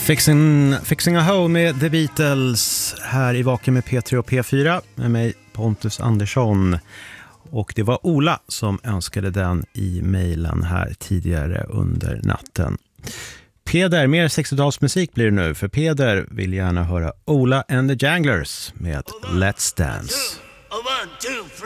Fixing a Hole med The Beatles här i Vaken med P3 och P4 med mig Pontus Andersson. Och det var Ola som önskade den i mejlen här tidigare under natten. Peder, mer 60-talsmusik blir det nu, för Peder vill gärna höra Ola and the Janglers med Let's Dance.